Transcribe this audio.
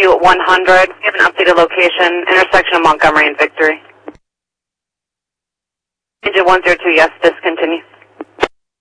100. We have an updated location, intersection of Montgomery and Victory. Engine 102, yes, discontinue.